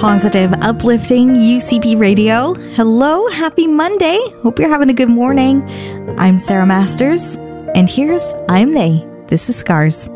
positive, uplifting UCP Radio. Hello, happy Monday. Hope you're having a good morning. I'm Sarah Masters, and here's I'm They. This is Scars.